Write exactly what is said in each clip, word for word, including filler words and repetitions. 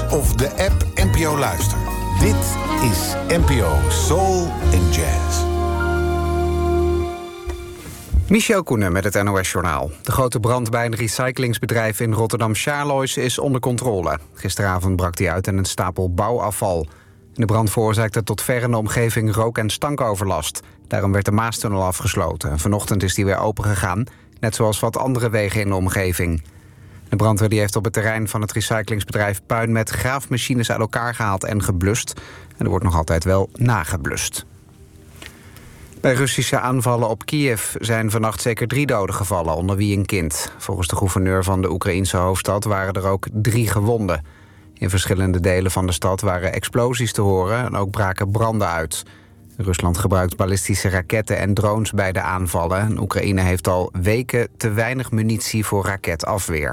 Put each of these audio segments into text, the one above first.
of de app N P O Luister. Dit is N P O Soul and Jazz. Michel Koenen met het N O S-journaal. De grote brand bij een recyclingsbedrijf in Rotterdam-Charloes is onder controle. Gisteravond brak die uit in een stapel bouwafval. De brand veroorzaakte tot ver in de omgeving rook- en stankoverlast. Daarom werd de Maastunnel afgesloten. Vanochtend is die weer opengegaan, net zoals wat andere wegen in de omgeving. De brandweer die heeft op het terrein van het recyclingsbedrijf puin met graafmachines uit elkaar gehaald en geblust. En er wordt nog altijd wel nageblust. Bij Russische aanvallen op Kiev zijn vannacht zeker drie doden gevallen, onder wie een kind. Volgens de gouverneur van de Oekraïense hoofdstad waren er ook drie gewonden. In verschillende delen van de stad waren explosies te horen en ook braken branden uit. Rusland gebruikt ballistische raketten en drones bij de aanvallen. En Oekraïne heeft al weken te weinig munitie voor raketafweer.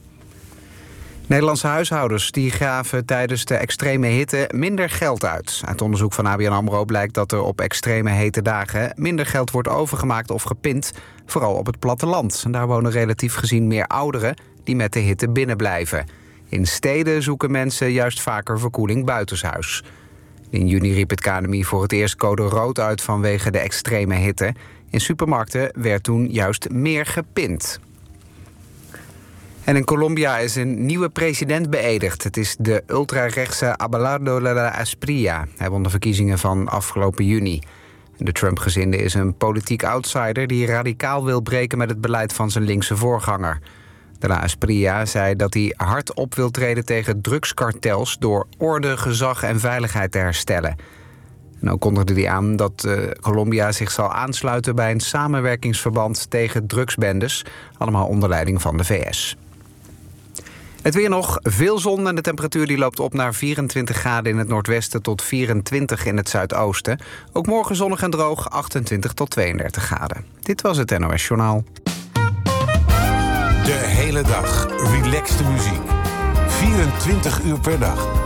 Nederlandse huishoudens die gaven tijdens de extreme hitte minder geld uit. Uit onderzoek van A B N AMRO blijkt dat er op extreme hete dagen minder geld wordt overgemaakt of gepind, vooral op het platteland. En daar wonen relatief gezien meer ouderen die met de hitte binnen blijven. In steden zoeken mensen juist vaker verkoeling buitenshuis. In juni riep het K N M I voor het eerst code rood uit vanwege de extreme hitte. In supermarkten werd toen juist meer gepind. En in Colombia is een nieuwe president beëdigd. Het is de ultrarechtse Abelardo de la Espriella. Hij won de verkiezingen van afgelopen juni. De Trump-gezinde is een politiek outsider die radicaal wil breken met het beleid van zijn linkse voorganger. De la Espriella zei dat hij hard op wil treden tegen drugskartels door orde, gezag en veiligheid te herstellen. En ook kondigde hij aan dat uh, Colombia zich zal aansluiten bij een samenwerkingsverband tegen drugsbendes, allemaal onder leiding van de V S. Het weer nog, veel zon en de temperatuur die loopt op naar vierentwintig graden in het noordwesten tot vierentwintig in het zuidoosten. Ook morgen zonnig en droog, achtentwintig tot tweeëndertig graden. Dit was het N O S-journaal. De hele dag relaxte muziek. vierentwintig uur per dag.